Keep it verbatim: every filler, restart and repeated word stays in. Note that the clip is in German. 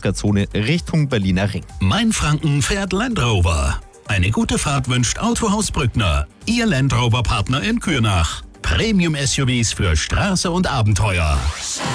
Fußgängerzone Richtung Berliner Ring. Mainfranken fährt Land Rover. Eine gute Fahrt wünscht Autohaus Brückner, Ihr Land Rover Partner in Kürnach. Premium-S U Vs für Straße und Abenteuer.